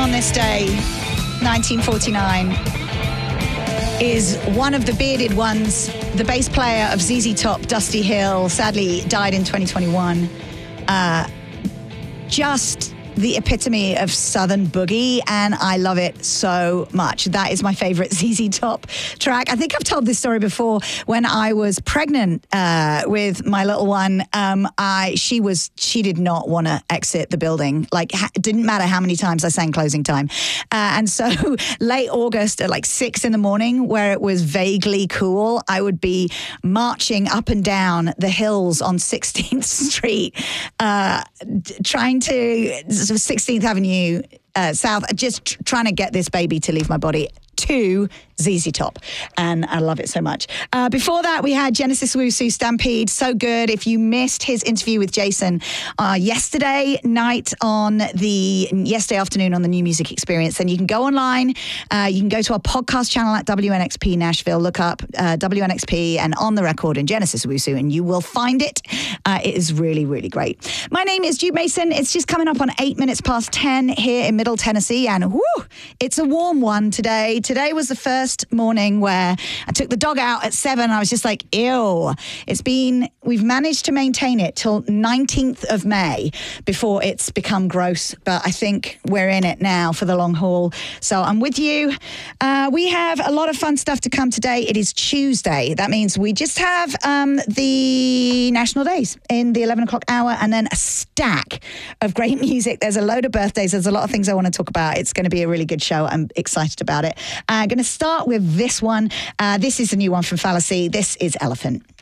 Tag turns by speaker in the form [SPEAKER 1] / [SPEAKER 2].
[SPEAKER 1] on this day, 1949, is one of the bearded ones, the bass player of ZZ Top, Dusty Hill, sadly died in 2021. Just the epitome of Southern boogie, and I love it so much. That is my favorite ZZ Top track. I think I've told this story before. When I was pregnant with my little one, she did not want to exit the building. Like, it didn't matter how many times I sang Closing Time. And so late August at like 6 a.m, where it was vaguely cool, I would be marching up and down the hills on 16th Street, trying to 16th Avenue South, just trying to get this baby to leave my body, to ZZ Top, and I love it so much. Before that, we had Genesis Owusu, Stampede, so good. If you missed his interview with Jason yesterday afternoon on the New Music Experience, then you can go online. You can go to our podcast channel at WNXP Nashville, look up WNXP and On the Record and Genesis Owusu, and you will find it. It is really, really great. My name is Jude Mason. It's just coming up on 8 minutes past 10 here in Middle Tennessee, and it's a warm one today. Today was the first morning where I took the dog out at 7. I was just like, ew. We've managed to maintain it till 19th of May before it's become gross, but I think we're in it now for the long haul. So I'm with you. We have a lot of fun stuff to come today. It is Tuesday. That means we just have the national days in the 11 o'clock hour, and then a stack of great music. There's a load of birthdays. There's a lot of things I want to talk about. It's going to be a really good show. I'm excited about it. I'm going to start with this one. This is a new one from Fallacy. This is Elephant.